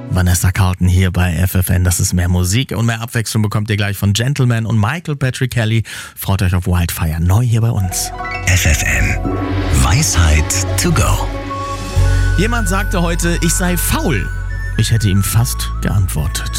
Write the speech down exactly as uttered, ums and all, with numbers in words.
Vanessa Carlton hier bei F F N. Das ist mehr Musik und mehr Abwechslung bekommt ihr gleich von Gentleman und Michael Patrick Kelly. Freut euch auf Wildfire, neu hier bei uns. F F N. Weisheit to go. Jemand sagte heute, ich sei faul. Ich hätte ihm fast geantwortet.